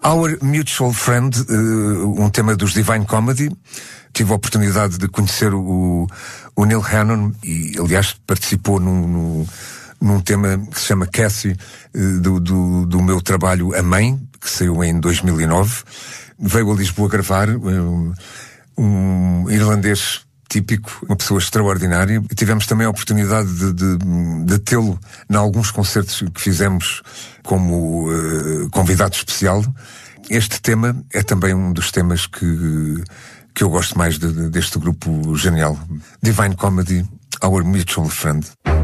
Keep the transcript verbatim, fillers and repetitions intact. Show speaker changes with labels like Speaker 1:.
Speaker 1: Our Mutual Friend, uh, um tema dos Divine Comedy. Tive a oportunidade de conhecer o, o Neil Hannon e, aliás, participou num, num, num tema que se chama Cassie, uh, do, do, do meu trabalho A Mãe, que saiu em dois mil e nove. Veio a Lisboa gravar, um, um irlandês típico, uma pessoa extraordinária. E tivemos também a oportunidade de, de, de tê-lo em alguns concertos que fizemos como uh, convidado especial. Este tema é também um dos temas que, que eu gosto mais de, de, deste grupo genial. Divine Comedy, Our Mutual Friend.